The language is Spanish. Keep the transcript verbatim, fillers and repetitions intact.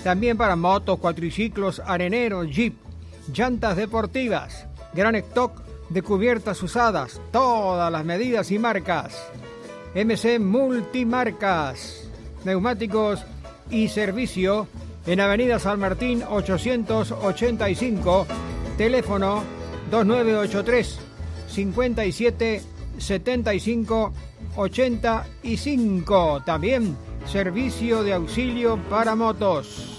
También para motos, cuatriciclos, areneros, jeep, llantas deportivas, gran stock de cubiertas usadas, todas las medidas y marcas. M C Multimarcas, neumáticos y servicio en Avenida San Martín ochocientos ochenta y cinco, teléfono dos nueve ocho tres, cinco siete, siete cinco, ocho cinco. También servicio de auxilio para motos.